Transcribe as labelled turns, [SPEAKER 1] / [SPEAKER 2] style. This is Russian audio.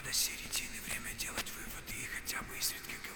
[SPEAKER 1] До середины время делать выводы и хотя бы изредка